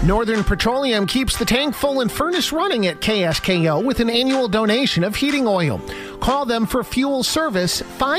Northern Petroleum keeps the tank full and furnace running at KSKO with an annual donation of heating oil. Call them for fuel service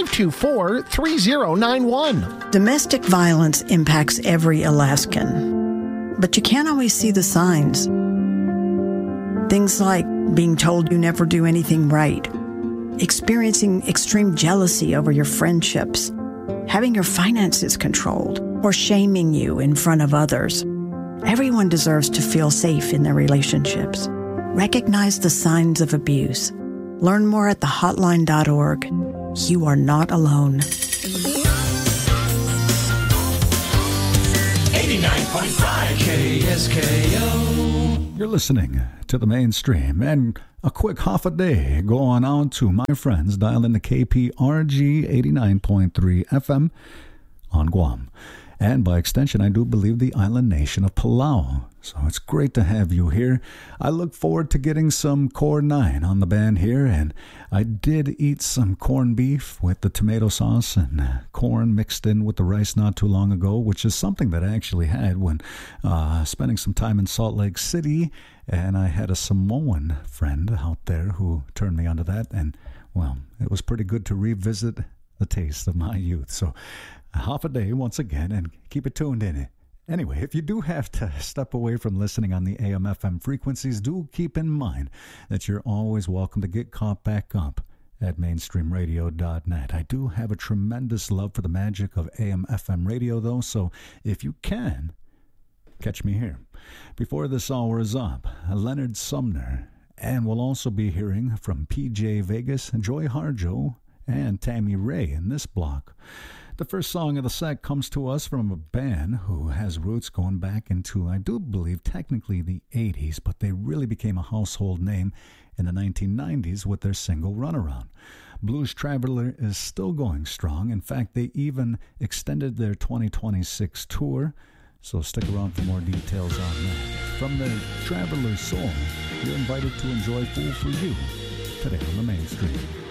524-3091. Domestic violence impacts every Alaskan, but you can't always see the signs. Things like being told you never do anything right, experiencing extreme jealousy over your friendships, having your finances controlled, or shaming you in front of others. Everyone deserves to feel safe in their relationships. Recognize the signs of abuse. Learn more at thehotline.org. You are not alone. 89.5 KSKO. You're listening to the Mainstream, and a quick half a day going out to my friends dialing the KPRG 89.3 FM on Guam. And by extension, I do believe the island nation of Palau. So it's great to have you here. I look forward to getting some Core 9 on the band here. And I did eat some corned beef with the tomato sauce and corn mixed in with the rice not too long ago, which is something that I actually had when spending some time in Salt Lake City. And I had a Samoan friend out there who turned me onto that. And, well, it was pretty good to revisit the taste of my youth. So half a day once again, and keep it tuned in. Anyway, if you do have to step away from listening on the AM/FM frequencies, do keep in mind that you're always welcome to get caught back up at mainstreamradio.net. I do have a tremendous love for the magic of AM/FM radio, though, so if you can, catch me here. Before this hour is up, Leonard Sumner, and we'll also be hearing from PJ Vegas, Joy Harjo, and Tammy Ray in this block. The first song of the set comes to us from a band who has roots going back into, I do believe, technically the 80s, but they really became a household name in the 1990s with their single Runaround. Blues Traveler is still going strong. In fact, they even extended their 2026 tour, so stick around for more details on that. From the Traveler's Soul, you're invited to enjoy Fool for You today on the Mainstream.